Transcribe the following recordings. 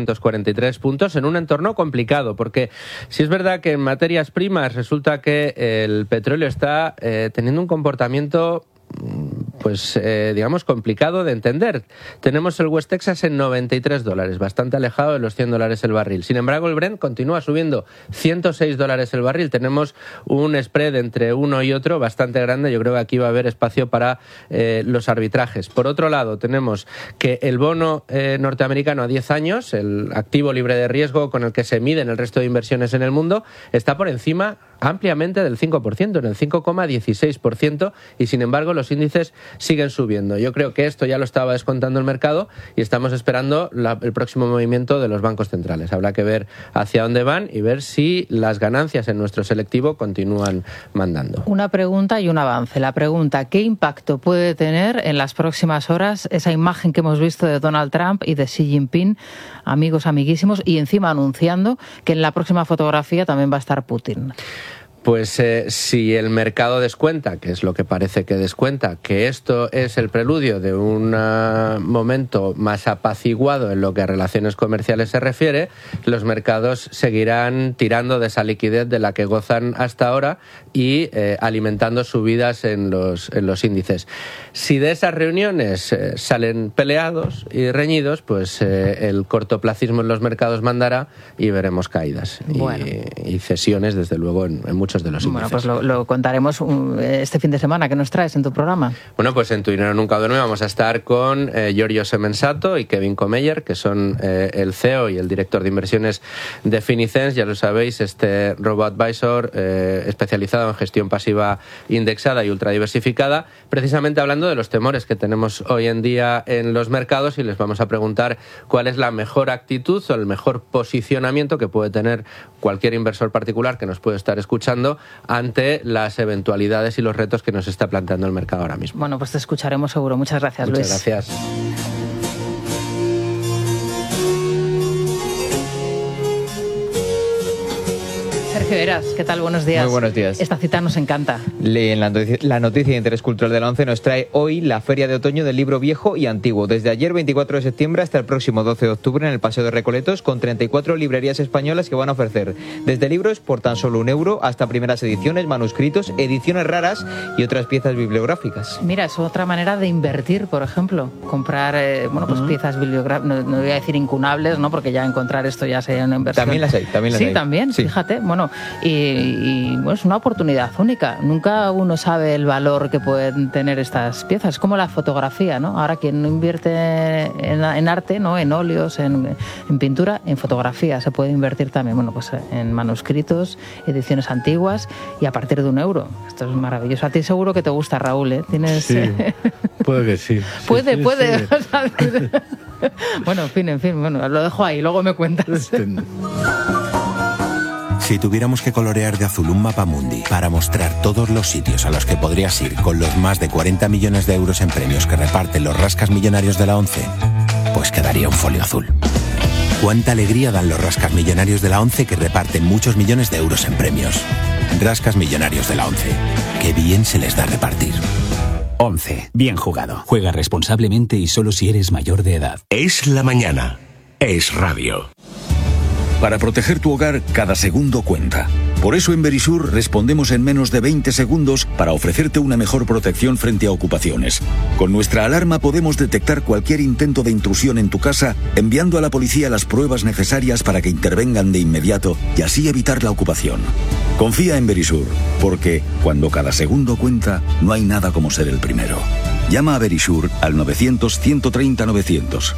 243 puntos en un entorno complicado, porque si es verdad que en materias primas resulta que el petróleo está teniendo un comportamiento digamos complicado de entender. Tenemos el West Texas en $93, bastante alejado de los $100 el barril. Sin embargo, el Brent continúa subiendo, $106 el barril. Tenemos un spread entre uno y otro bastante grande. Yo creo que aquí va a haber espacio para los arbitrajes. Por otro lado, tenemos que el bono norteamericano a 10 años, el activo libre de riesgo con el que se miden el resto de inversiones en el mundo, está por encima ampliamente del 5%, en el 5,16%, y sin embargo los índices siguen subiendo. Yo creo que esto ya lo estaba descontando el mercado y estamos esperando el próximo movimiento de los bancos centrales. Habrá que ver hacia dónde van y ver si las ganancias en nuestro selectivo continúan mandando. Una pregunta y un avance. La pregunta, ¿qué impacto puede tener en las próximas horas esa imagen que hemos visto de Donald Trump y de Xi Jinping, amigos, amiguísimos, y encima anunciando que en la próxima fotografía también va a estar Putin? Pues si el mercado descuenta, que es lo que parece que descuenta, que esto es el preludio de un momento más apaciguado en lo que a relaciones comerciales se refiere, los mercados seguirán tirando de esa liquidez de la que gozan hasta ahora y alimentando subidas en los índices. Si de esas reuniones salen peleados y reñidos, pues el cortoplacismo en los mercados mandará y veremos caídas. Bueno. Y cesiones, desde luego, en muchos de los índices. Bueno, pues lo contaremos este fin de semana. ¿Qué nos traes en tu programa? Bueno, pues en Tu Dinero Nunca Duerme vamos a estar con Giorgio Semensato y Kevin Comeyer, que son el CEO y el director de inversiones de Finicens. Ya lo sabéis, este robo-advisor especializado en gestión pasiva indexada y ultradiversificada, precisamente hablando de los temores que tenemos hoy en día en los mercados, y les vamos a preguntar cuál es la mejor actitud o el mejor posicionamiento que puede tener cualquier inversor particular que nos puede estar escuchando ante las eventualidades y los retos que nos está planteando el mercado ahora mismo. Bueno, pues te escucharemos seguro. Muchas gracias, Luis. Muchas gracias. Sergio Heras, ¿qué tal? Buenos días. Muy buenos días. Esta cita nos encanta. La noticia de interés cultural del 11 nos trae hoy la Feria de Otoño del Libro Viejo y Antiguo. Desde ayer, 24 de septiembre, hasta el próximo 12 de octubre en el Paseo de Recoletos, con 34 librerías españolas que van a ofrecer desde libros por tan solo €1 hasta primeras ediciones, manuscritos, ediciones raras y otras piezas bibliográficas. Mira, es otra manera de invertir, por ejemplo. Comprar piezas bibliográficas, no voy a decir incunables, ¿no? Porque ya encontrar esto ya sería una inversión. También las hay. Sí, también, sí. Fíjate. Bueno, y es una oportunidad única. Nunca uno sabe el valor que pueden tener estas piezas. Es como la fotografía, ¿no? Ahora quien no invierte en arte, ¿no? En óleos, en pintura, en fotografía se puede invertir también. Bueno, pues en manuscritos, ediciones antiguas y a partir de €1. Esto es maravilloso. A ti seguro que te gusta, Raúl, ¿eh? ¿Tienes? Sí, puede que sí. Puede. Sí. Bueno, en fin, bueno, lo dejo ahí, luego me cuentas. Si tuviéramos que colorear de azul un mapamundi para mostrar todos los sitios a los que podrías ir con los más de 40 millones de euros en premios que reparten los rascas millonarios de la ONCE, pues quedaría un folio azul. Cuánta alegría dan los rascas millonarios de la ONCE que reparten muchos millones de euros en premios. Rascas millonarios de la ONCE. Qué bien se les da repartir. 11. Bien jugado. Juega responsablemente y solo si eres mayor de edad. Es la mañana. Es radio. Para proteger tu hogar, cada segundo cuenta. Por eso en Verisur respondemos en menos de 20 segundos para ofrecerte una mejor protección frente a ocupaciones. Con nuestra alarma podemos detectar cualquier intento de intrusión en tu casa, enviando a la policía las pruebas necesarias para que intervengan de inmediato y así evitar la ocupación. Confía en Verisur, porque cuando cada segundo cuenta, no hay nada como ser el primero. Llama a Verisur al 900-130-900.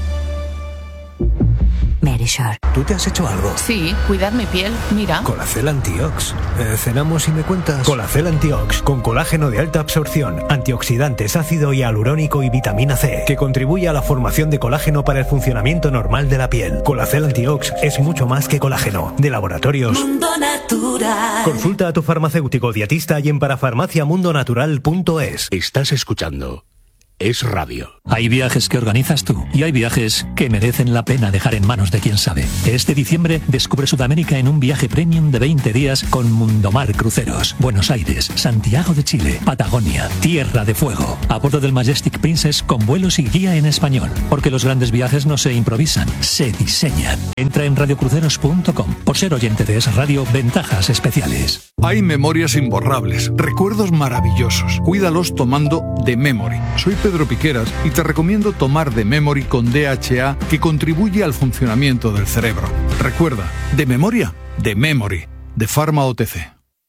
Verisur. ¿Tú te has hecho algo? Sí, cuidar mi piel, mira. Colacel Antiox. ¿Cenamos y me cuentas? Colacel Antiox, con colágeno de alta absorción, antioxidantes, ácido hialurónico y vitamina C, que contribuye a la formación de colágeno para el funcionamiento normal de la piel. Colacel Antiox es mucho más que colágeno. De Laboratorios Mundo Natural. Consulta a tu farmacéutico dietista y en parafarmaciamundonatural.es. Estás escuchando es radio. Hay viajes que organizas tú y hay viajes que merecen la pena dejar en manos de quien sabe. Este diciembre descubre Sudamérica en un viaje premium de 20 días con Mundomar Cruceros. Buenos Aires, Santiago de Chile, Patagonia, Tierra de Fuego. A bordo del Majestic Princess con vuelos y guía en español. Porque los grandes viajes no se improvisan, se diseñan. Entra en radiocruceros.com. Por ser oyente de Es Radio, ventajas especiales. Hay memorias imborrables, recuerdos maravillosos. Cuídalos tomando The Memory. Soy Pedro Piqueras y te recomiendo tomar The Memory con DHA, que contribuye al funcionamiento del cerebro. Recuerda, de memoria, The Memory, de Pharma OTC.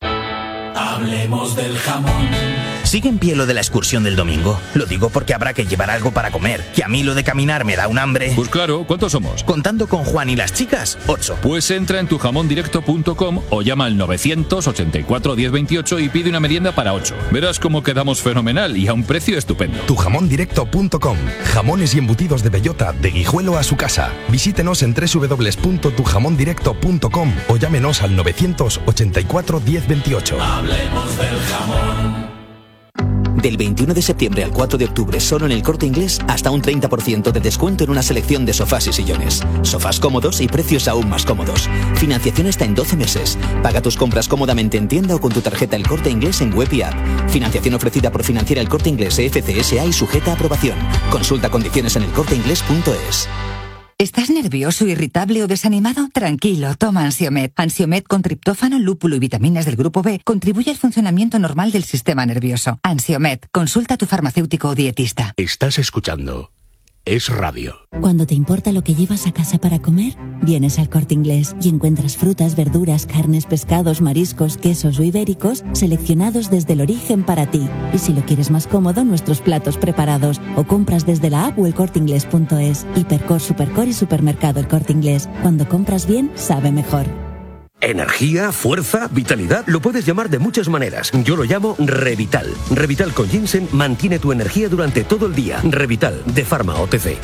Hablemos del jamón. ¿Sigue en pie lo de la excursión del domingo? Lo digo porque habrá que llevar algo para comer, que a mí lo de caminar me da un hambre. Pues claro, ¿cuántos somos? Contando con Juan y las chicas, 8. Pues entra en tujamondirecto.com o llama al 984 1028 y pide una merienda para 8. Verás cómo quedamos fenomenal y a un precio estupendo. Tujamondirecto.com. Jamones y embutidos de bellota, de Guijuelo a su casa. Visítenos en www.tujamondirecto.com o llámenos al 984 1028. Hablemos del jamón. Del 21 de septiembre al 4 de octubre, solo en El Corte Inglés, hasta un 30% de descuento en una selección de sofás y sillones. Sofás cómodos y precios aún más cómodos. Financiación hasta en 12 meses. Paga tus compras cómodamente en tienda o con tu tarjeta El Corte Inglés en web y app. Financiación ofrecida por Financiera El Corte Inglés FCSA y sujeta a aprobación. Consulta condiciones en elcorteinglés.es. ¿Estás nervioso, irritable o desanimado? Tranquilo, toma Ansiomed. Ansiomed con triptófano, lúpulo y vitaminas del grupo B contribuye al funcionamiento normal del sistema nervioso. Ansiomed, consulta a tu farmacéutico o dietista. Estás escuchando Es Radio. Cuando te importa lo que llevas a casa para comer, vienes al Corte Inglés y encuentras frutas, verduras, carnes, pescados, mariscos, quesos o ibéricos seleccionados desde el origen para ti. Y si lo quieres más cómodo, nuestros platos preparados o compras desde la app o elcorteinglés.es. Hipercor, Supercor y Supermercado El Corte Inglés. Cuando compras bien, sabe mejor. Energía, fuerza, vitalidad, lo puedes llamar de muchas maneras. Yo lo llamo Revital. Revital con ginseng mantiene tu energía durante todo el día. Revital, de Pharma OTC.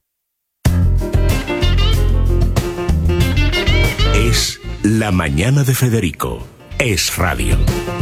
Es la mañana de Federico. Es Radio.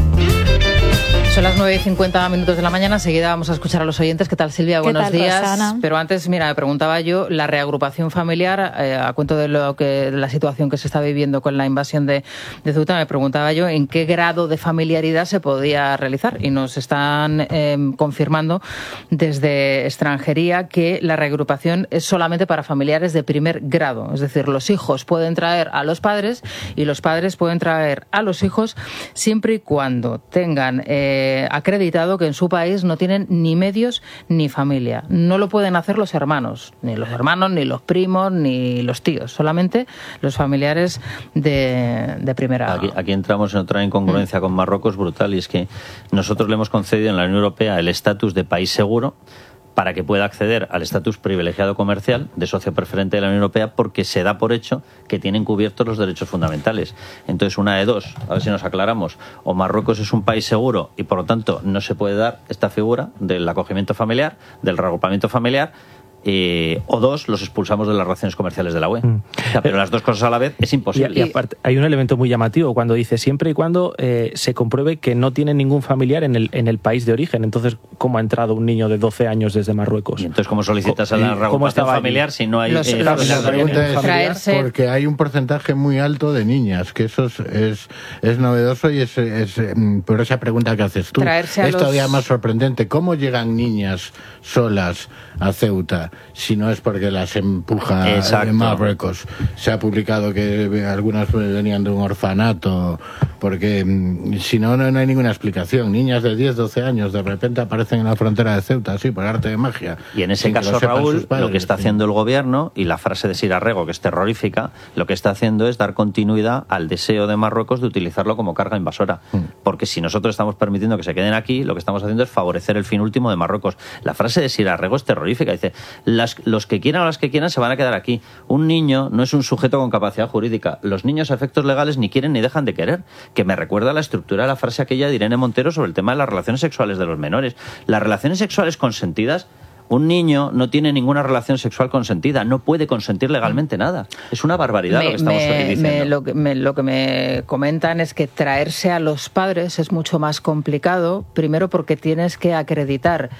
Son las 9:50 de la mañana. Enseguida vamos a escuchar a los oyentes. ¿Qué tal, Silvia? Buenos días. Rosana. Pero antes, mira, me preguntaba yo, la reagrupación familiar, a cuento de la situación que se está viviendo con la invasión de Ceuta, me preguntaba yo en qué grado de familiaridad se podía realizar. Y nos están confirmando desde extranjería que la reagrupación es solamente para familiares de primer grado. Es decir, los hijos pueden traer a los padres y los padres pueden traer a los hijos siempre y cuando tengan acreditado que en su país no tienen ni medios ni familia. No lo pueden hacer los hermanos, ni los primos, ni los tíos, solamente los familiares de primera. Aquí entramos en otra incongruencia con Marruecos brutal, y es que nosotros le hemos concedido en la Unión Europea el estatus de país seguro para que pueda acceder al estatus privilegiado comercial de socio preferente de la Unión Europea, porque se da por hecho que tienen cubiertos los derechos fundamentales. Entonces, una de dos, a ver si nos aclaramos: o Marruecos es un país seguro y por lo tanto no se puede dar esta figura del acogimiento familiar, del reagrupamiento familiar, o dos, los expulsamos de las relaciones comerciales de la UE. O sea, pero las dos cosas a la vez es imposible. Y aparte, hay un elemento muy llamativo cuando dice siempre y cuando se compruebe que no tiene ningún familiar en el país de origen. Entonces, ¿cómo ha entrado un niño de 12 años desde Marruecos? Y entonces, ¿cómo solicitas a la reagrupación familiar si no hay la pregunta es porque hay un porcentaje muy alto de niñas, que eso es novedoso, y es por esa pregunta que haces tú. Es todavía más sorprendente. ¿Cómo llegan niñas solas a Ceuta si no es porque las empuja en Marruecos? Se ha publicado que algunas venían de un orfanato, porque si no, no hay ninguna explicación. Niñas de 10, 12 años de repente aparecen en la frontera de Ceuta, así, por arte de magia. Y en ese caso, Raúl, lo que está haciendo el gobierno, y la frase de Sirarrego, que es terrorífica, lo que está haciendo es dar continuidad al deseo de Marruecos de utilizarlo como carga invasora. Porque si nosotros estamos permitiendo que se queden aquí, lo que estamos haciendo es favorecer el fin último de Marruecos. La frase de Sirarrego es terrorífica. Dice: los que quieran o las que quieran se van a quedar aquí. Un niño no es un sujeto con capacidad jurídica. Los niños a efectos legales ni quieren ni dejan de querer. Que me recuerda a la estructura de la frase aquella de Irene Montero sobre el tema de las relaciones sexuales de los menores. Las relaciones sexuales consentidas, un niño no tiene ninguna relación sexual consentida, no puede consentir legalmente nada. Es una barbaridad lo que estamos diciendo. Lo que me comentan es que traerse a los padres es mucho más complicado, primero porque tienes que acreditar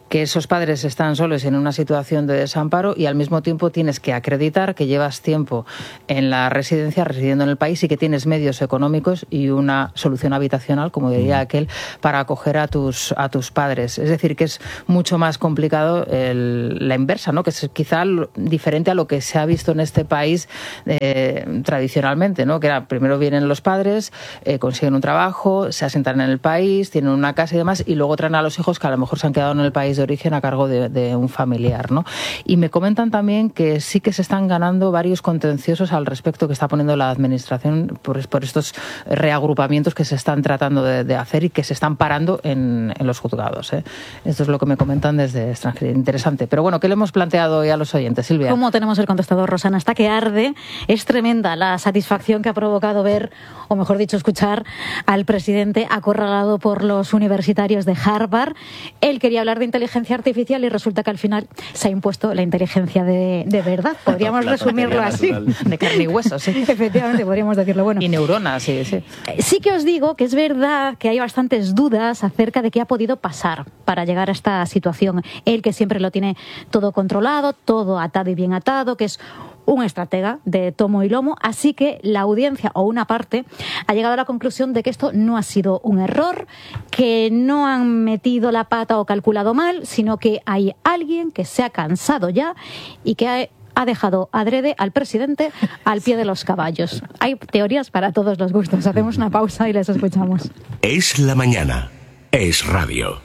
que esos padres están solos en una situación de desamparo y al mismo tiempo tienes que acreditar que llevas tiempo en la residencia, residiendo en el país, y que tienes medios económicos y una solución habitacional, como diría aquel, para acoger a tus padres. Es decir, que es mucho más complicado la inversa, ¿no? Que es quizá diferente a lo que se ha visto en este país tradicionalmente, ¿no? Que era, primero vienen los padres, consiguen un trabajo, se asientan en el país, tienen una casa y demás, y luego traen a los hijos que a lo mejor se han quedado en el país de origen a cargo de un familiar, ¿no? Y me comentan también que sí que se están ganando varios contenciosos al respecto que está poniendo la administración por estos reagrupamientos que se están tratando de hacer y que se están parando en los juzgados, ¿eh? Esto es lo que me comentan desde extranjería. Interesante. Pero bueno, ¿qué le hemos planteado hoy a los oyentes, Silvia? ¿Cómo tenemos el contestador, Rosana? Está que arde. Es tremenda la satisfacción que ha provocado ver, o mejor dicho, escuchar al presidente acorralado por los universitarios de Harvard. Él quería hablar de inteligencia artificial y resulta que al final se ha impuesto la inteligencia de verdad. Podríamos resumirlo así. De carne y hueso, sí. Efectivamente, podríamos decirlo. Bueno, y neuronas, sí. Sí que os digo que es verdad que hay bastantes dudas acerca de qué ha podido pasar para llegar a esta situación. Él, que siempre lo tiene todo controlado, todo atado y bien atado, que es un estratega de tomo y lomo, así que la audiencia, o una parte, ha llegado a la conclusión de que esto no ha sido un error, que no han metido la pata o calculado mal, sino que hay alguien que se ha cansado ya y que ha dejado adrede al presidente al pie de los caballos. Hay teorías para todos los gustos. Hacemos una pausa y les escuchamos. Es la mañana. Es radio.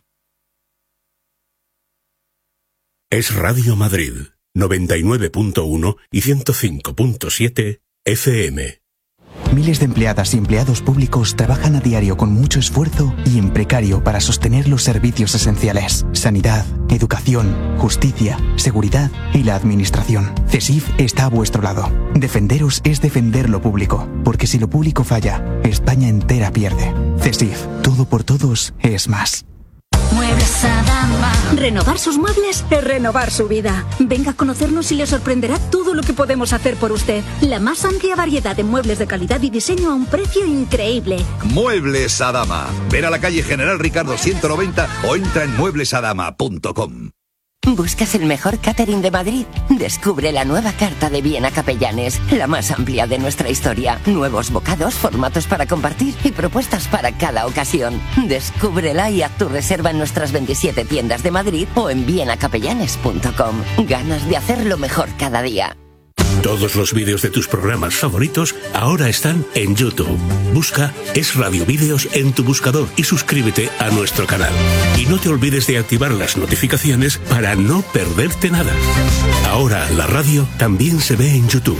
Es Radio Madrid. 99.1 y 105.7 FM. Miles de empleadas y empleados públicos trabajan a diario con mucho esfuerzo y en precario para sostener los servicios esenciales: sanidad, educación, justicia, seguridad y la administración. CESIF está a vuestro lado. Defenderos es defender lo público, porque si lo público falla, España entera pierde. CESIF, todo por todos es más. Muebles Adama. Renovar sus muebles es renovar su vida. Venga a conocernos y le sorprenderá todo lo que podemos hacer por usted. La más amplia variedad de muebles de calidad y diseño a un precio increíble. Muebles Adama. Ven a la calle General Ricardo 190 o entra en mueblesadama.com. ¿Buscas el mejor catering de Madrid? Descubre la nueva carta de Viena Capellanes, la más amplia de nuestra historia. Nuevos bocados, formatos para compartir y propuestas para cada ocasión. Descúbrela y haz tu reserva en nuestras 27 tiendas de Madrid o en vienacapellanes.com. Ganas de hacerlo mejor cada día. Todos los vídeos de tus programas favoritos ahora están en YouTube. Busca Es Radio Vídeos en tu buscador y suscríbete a nuestro canal. Y no te olvides de activar las notificaciones para no perderte nada. Ahora la radio también se ve en YouTube.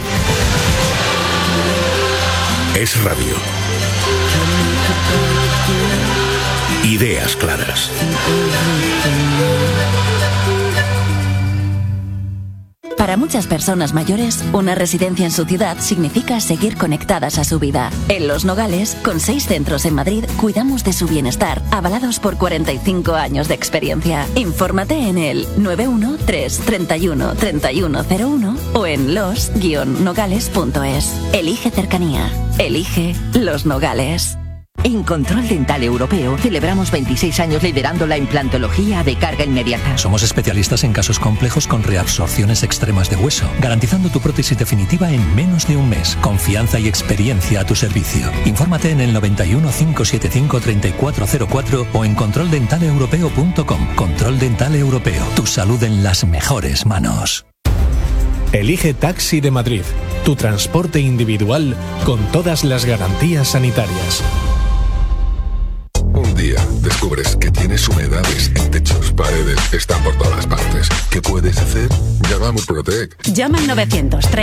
Es Radio. Ideas claras. Para muchas personas mayores, una residencia en su ciudad significa seguir conectadas a su vida. En Los Nogales, con 6 centros en Madrid, cuidamos de su bienestar, avalados por 45 años de experiencia. Infórmate en el 913 31 3101 o en los-nogales.es. Elige cercanía. Elige Los Nogales. En Control Dental Europeo celebramos 26 años liderando la implantología de carga inmediata. Somos especialistas en casos complejos con reabsorciones extremas de hueso, garantizando tu prótesis definitiva en menos de un mes. Confianza y experiencia a tu servicio. Infórmate en el 91 575 3404 o en controldentaleuropeo.com. Control Dental Europeo. Tu salud en las mejores manos. Elige Taxi de Madrid, tu transporte individual con todas las garantías sanitarias. Un día descubres que tienes humedades en techos, paredes, están por todas partes. ¿Qué puedes hacer? Llama a Murprotec. Llama al 930